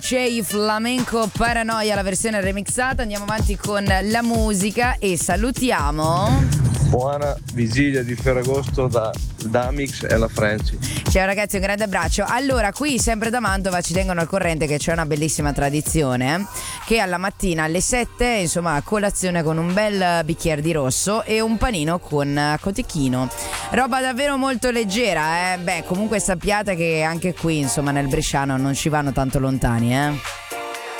C'è Flamenco Paranoia, la versione remixata. Andiamo avanti con la musica e salutiamo. Buona vigilia di Ferragosto da Amix e la Franci. Ciao ragazzi, un grande abbraccio. Allora, qui sempre da Mantova ci tengono al corrente che c'è una bellissima tradizione che alla mattina alle 7, insomma, a colazione con un bel bicchiere di rosso e un panino con cotechino. Roba davvero molto leggera, eh? Beh, comunque sappiate che anche qui, insomma, nel bresciano non ci vanno tanto lontani, eh?